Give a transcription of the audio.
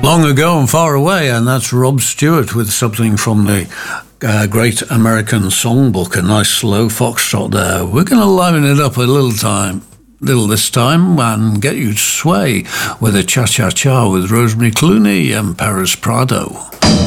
Long Ago and Far Away, and that's Rob Stewart with something from the Great American Songbook, a nice slow foxtrot there. We're going to liven it up a little this time and get you to sway with a cha-cha-cha with Rosemary Clooney and Paris Prado.